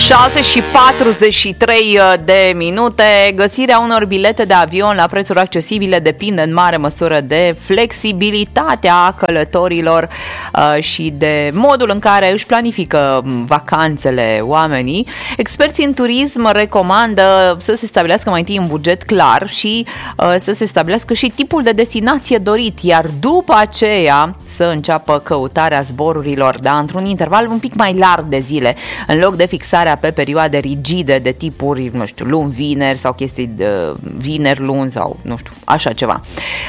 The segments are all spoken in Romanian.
6:43 de minute. Găsirea unor bilete de avion la prețuri accesibile depinde în mare măsură de flexibilitatea călătorilor și de modul în care își planifică vacanțele oamenii. Experții în turism recomandă să se stabilească mai întâi un buget clar și să se stabilească și tipul de destinație dorit, iar după aceea să înceapă căutarea zborurilor, da, într-un interval un pic mai larg de zile, în loc de fixarea pe perioade rigide de tipuri, nu știu, luni-vineri sau chestii de vineri-luni sau, nu știu, așa ceva.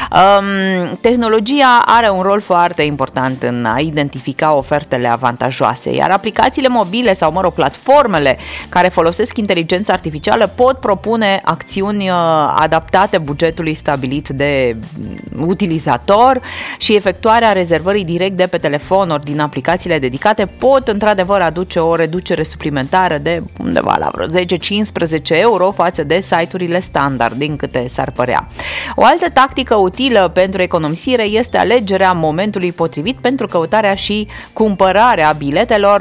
Tehnologia are un rol foarte important în a identifica ofertele avantajoase, iar aplicațiile mobile sau, mă rog, platformele care folosesc inteligența artificială pot propune acțiuni adaptate bugetului stabilit de utilizator și efectuarea rezervării direct de pe telefon ori din aplicațiile dedicate pot într-adevăr aduce o reducere suplimentară de undeva la vreo 10-15 euro față de site-urile standard, din câte s-ar părea. O altă tactică utilă pentru economisire este alegerea momentului potrivit pentru căutarea și cumpărarea biletelor.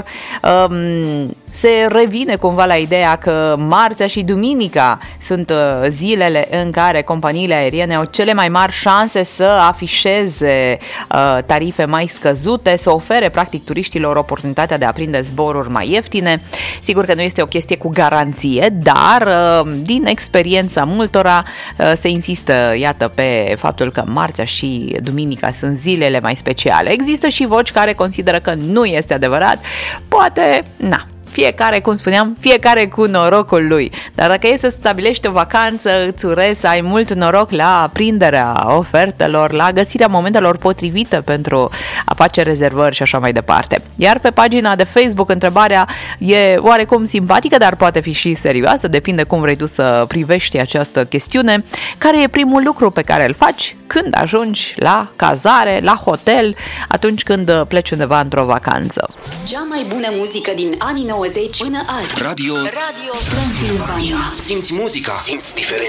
Se revine cumva la ideea că marțea și duminica sunt zilele în care companiile aeriene au cele mai mari șanse să afișeze tarife mai scăzute, să ofere practic turiștilor oportunitatea de a prinde zboruri mai ieftine. Sigur că nu este o chestie cu garanție, dar din experiența multora se insistă, iată, pe faptul că marțea și duminica sunt zilele mai speciale. Există și voci care consideră că nu este adevărat. Poate, fiecare, cum spuneam, fiecare cu norocul lui. Dar dacă e să stabilești o vacanță, îți urez să ai mult noroc la prinderea ofertelor, la găsirea momentelor potrivite pentru a face rezervări și așa mai departe. Iar pe pagina de Facebook întrebarea e oarecum simpatică, dar poate fi și serioasă, depinde cum vrei tu să privești această chestiune. Care e primul lucru pe care îl faci când ajungi la cazare, la hotel, atunci când pleci undeva într-o vacanță? Cea mai bună muzică din anii 90 până azi. Radio Transilvania. Simți muzica, simți diferența.